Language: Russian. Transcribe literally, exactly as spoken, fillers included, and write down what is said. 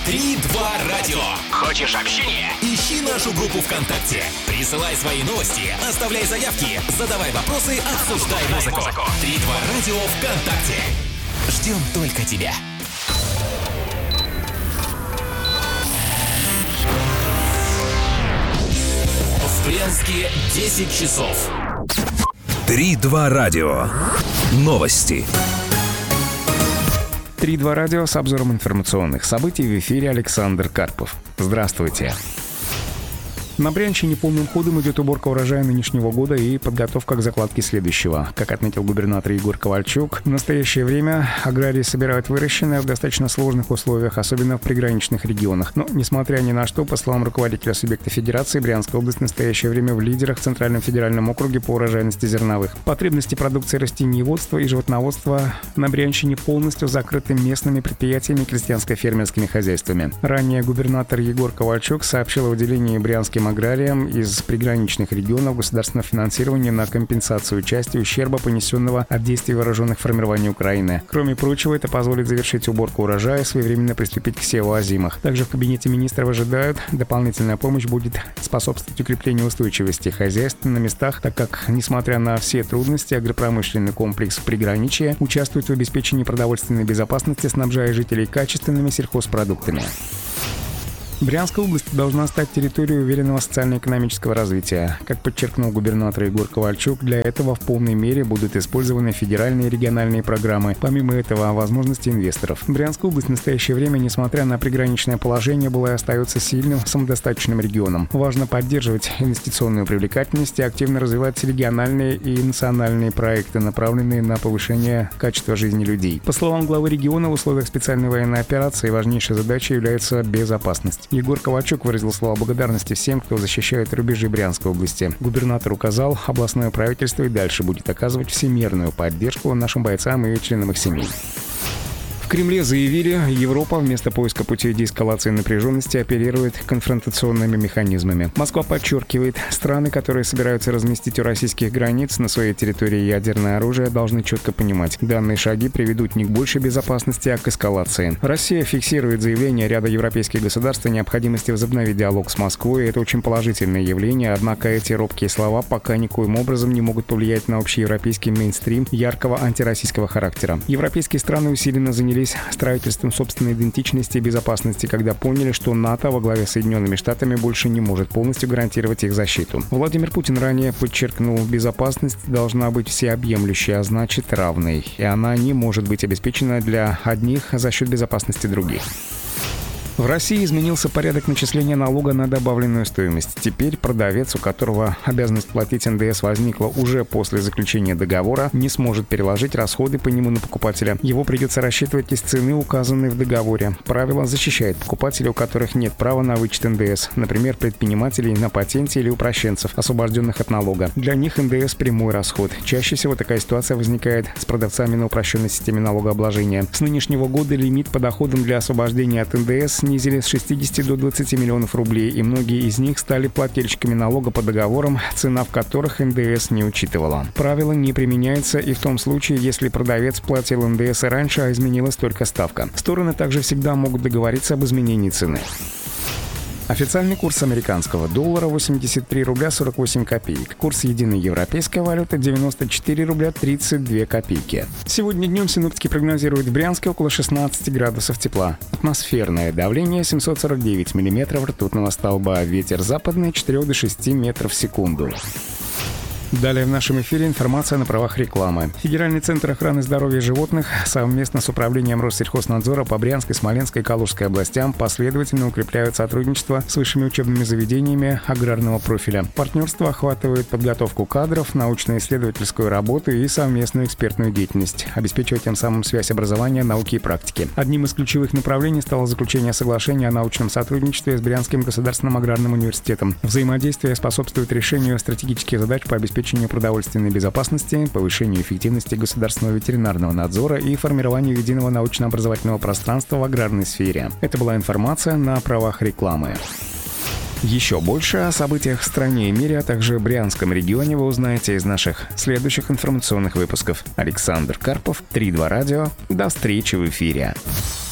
три два радио. Хочешь общения? Ищи нашу группу ВКонтакте. Присылай свои новости, оставляй заявки, задавай вопросы, обсуждай музыку. три два радио ВКонтакте. Ждем только тебя. В Брянске десять часов. три два радио. Новости. три два радио с обзором информационных событий. В эфире Александр Карпов. Здравствуйте. На Брянщине полным ходом идет уборка урожая нынешнего года и подготовка к закладке следующего. Как отметил губернатор Егор Ковальчук, в настоящее время аграрии собирают выращенное в достаточно сложных условиях, особенно в приграничных регионах. Но, несмотря ни на что, по словам руководителя субъекта федерации, Брянская область в настоящее время в лидерах в Центральном федеральном округе по урожайности зерновых. Потребности продукции растениеводства и животноводства на Брянщине полностью закрыты местными предприятиями и крестьянско-фермерскими хозяйствами. Ранее губернатор Егор Ковальчук сообщил о выделении брянским аграриям из приграничных регионов государственного финансирования на компенсацию части ущерба, понесенного от действий вооруженных формирований Украины. Кроме прочего, это позволит завершить уборку урожая и своевременно приступить к севу озимых. Также в кабинете министров ожидают, дополнительная помощь будет способствовать укреплению устойчивости хозяйств на местах, так как, несмотря на все трудности, агропромышленный комплекс приграничья участвует в обеспечении продовольственной безопасности, снабжая жителей качественными сельхозпродуктами. Брянская область должна стать территорией уверенного социально-экономического развития. Как подчеркнул губернатор Егор Ковальчук, для этого в полной мере будут использованы федеральные и региональные программы. Помимо этого, возможности инвесторов. Брянская область в настоящее время, несмотря на приграничное положение, была и остается сильным, самодостаточным регионом. Важно поддерживать инвестиционную привлекательность и активно развивать региональные и национальные проекты, направленные на повышение качества жизни людей. По словам главы региона, в условиях специальной военной операции важнейшей задачей является безопасность. Егор Ковальчук выразил слова благодарности всем, кто защищает рубежи Брянской области. Губернатор указал, областное правительство и дальше будет оказывать всемирную поддержку нашим бойцам и членам их семей. В Кремле заявили, Европа вместо поиска путей деэскалации напряженности оперирует конфронтационными механизмами. Москва подчеркивает, страны, которые собираются разместить у российских границ на своей территории ядерное оружие, должны четко понимать, данные шаги приведут не к большей безопасности, а к эскалации. Россия фиксирует заявление ряда европейских государств о необходимости возобновить диалог с Москвой. Это очень положительное явление, однако эти робкие слова пока никоим образом не могут повлиять на общеевропейский мейнстрим яркого антироссийского характера. Европейские страны усиленно занялись строительством собственной идентичности и безопасности, когда поняли, что НАТО во главе с Соединенными Штатами больше не может полностью гарантировать их защиту. Владимир Путин ранее подчеркнул, безопасность должна быть всеобъемлющей, а значит равной, и она не может быть обеспечена для одних за счет безопасности других. В России изменился порядок начисления налога на добавленную стоимость. Теперь продавец, у которого обязанность платить эн дэ эс возникла уже после заключения договора, не сможет переложить расходы по нему на покупателя. Его придется рассчитывать из цены, указанной в договоре. Правило защищает покупателей, у которых нет права на вычет эн дэ эс, например, предпринимателей на патенте или упрощенцев, освобожденных от налога. Для них эн дэ эс – прямой расход. Чаще всего такая ситуация возникает с продавцами на упрощенной системе налогообложения. С нынешнего года лимит по доходам для освобождения от эн дэ эс снизили с шестидесяти до двадцати миллионов рублей, и многие из них стали плательщиками налога по договорам, цена в которых эн дэ эс не учитывала. Правило не применяется и в том случае, если продавец платил эн дэ эс и раньше, а изменилась только ставка. Стороны также всегда могут договориться об изменении цены. Официальный курс американского доллара восемьдесят три рубля сорок восемь копеек. Курс единой европейской валюты девяносто четыре рубля тридцать две копейки. Сегодня днем синоптики прогнозируют в Брянске около шестнадцати градусов тепла. Атмосферное давление семьсот сорок девять миллиметров ртутного столба. Ветер западный от четырёх до шести метров в секунду. Далее в нашем эфире информация на правах рекламы. Федеральный центр охраны здоровья животных совместно с управлением Россельхознадзора по Брянской, Смоленской и Калужской областям последовательно укрепляют сотрудничество с высшими учебными заведениями аграрного профиля. Партнерство охватывает подготовку кадров, научно-исследовательскую работу и совместную экспертную деятельность, обеспечивая тем самым связь образования, науки и практики. Одним из ключевых направлений стало заключение соглашения о научном сотрудничестве с Брянским государственным аграрным университетом. Взаимодействие способствует решению стратегических задач по обеспечению обеспечению продовольственной безопасности, повышению эффективности государственного ветеринарного надзора и формированию единого научно-образовательного пространства в аграрной сфере. Это была информация на правах рекламы. Еще больше о событиях в стране и мире, а также Брянском регионе вы узнаете из наших следующих информационных выпусков. Александр Карпов, три два радио. До встречи в эфире.